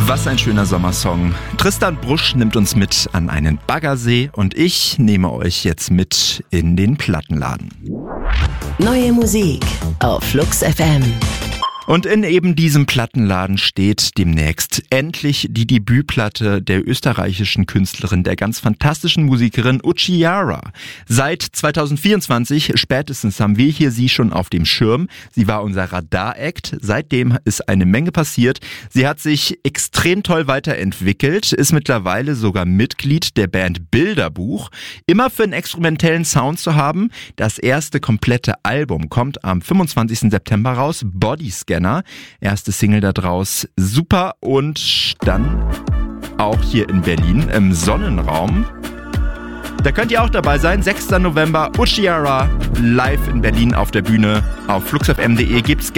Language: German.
Was ein schöner Sommersong. Tristan Brusch nimmt uns mit an einen Baggersee und ich nehme euch jetzt mit in den Plattenladen. Neue Musik auf Flux FM. Und in eben diesem Plattenladen steht demnächst endlich die Debütplatte der österreichischen Künstlerin, der ganz fantastischen Musikerin Uchiara. Seit 2024 spätestens haben wir hier sie schon auf dem Schirm. Sie war unser Radar-Act. Seitdem ist eine Menge passiert. Sie hat sich extrem toll weiterentwickelt, ist mittlerweile sogar Mitglied der Band Bilderbuch. Immer für einen experimentellen Sound zu haben. Das erste komplette Album kommt am 25. September raus, Bodyscanner. Erste Single da draus, super, und dann auch hier in Berlin im Sonnenraum. Da könnt ihr auch dabei sein, 6. November, Uchiara live in Berlin auf der Bühne. Auf fluxfm.de gibt's